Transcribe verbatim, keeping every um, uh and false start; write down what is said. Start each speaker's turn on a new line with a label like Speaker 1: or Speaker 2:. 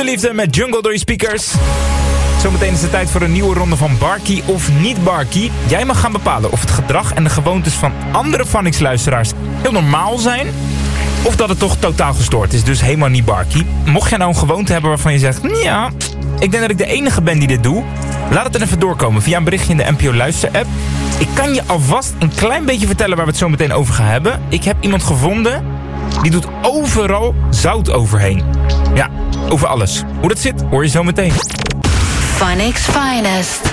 Speaker 1: Liefde met Jungle door je speakers. Zometeen is het tijd voor een nieuwe ronde van Barkie of niet Barkie. Jij mag gaan bepalen of het gedrag en de gewoontes van andere Phonics-luisteraars heel normaal zijn, of dat het toch totaal gestoord is, dus helemaal niet Barkie. Mocht jij nou een gewoonte hebben waarvan je zegt, ja, ik denk dat ik de enige ben die dit doe, laat het er even doorkomen via een berichtje in de N P O Luister app. Ik kan je alvast een klein beetje vertellen waar we het zo meteen over gaan hebben. Ik heb iemand gevonden die doet overal zout overheen. Ja, over alles. Hoe dat zit, hoor je zo meteen.
Speaker 2: Phonics Finest.